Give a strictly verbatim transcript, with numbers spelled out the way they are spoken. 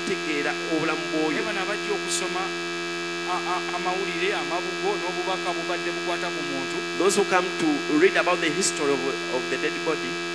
okutegeera obulamu bw'oyo. naye bano abajja okusoma a- a- amawulire amabugo n'obubaka bubadde bukwata ku muntu Those who come to read about the history of, of the dead body,